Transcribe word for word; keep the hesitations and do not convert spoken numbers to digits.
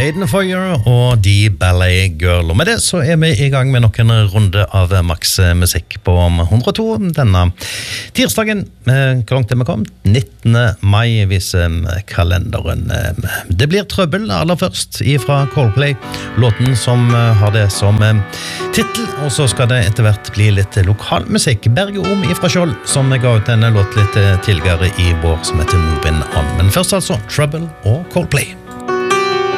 Hayden Foyer og The Ballet Girl. Og med det så er vi i gang med nok en runde av Max Musikk på hundre og to denne tirsdagen. Hvor langt er vi kommet? nittende mai viser kalenderen. Det blir trøbbel aller først ifra Coldplay, låten som har det som titel, og så skal det etter hvert bli litt lokal musikk. Berge Om ifra Skjold, som ga ut denne låt litt tidligere i vår, som heter Moving On. Men først altså Trouble og Coldplay.